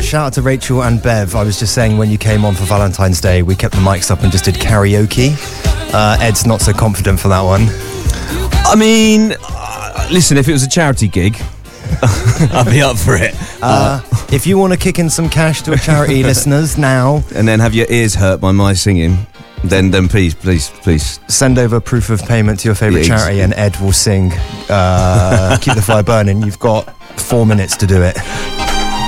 shout out to Rachel and Bev. I was just saying, when you came on for Valentine's Day, we kept the mics up and just did karaoke. Ed's not so confident for that one. I mean, listen, if it was a charity gig, I'd be up for it. If you want to kick in some cash to a charity, listeners, now, and then have your ears hurt by my singing, then please send over proof of payment to your favourite charity, and Ed will sing Keep the Fire Burning. You've got 4 minutes to do it.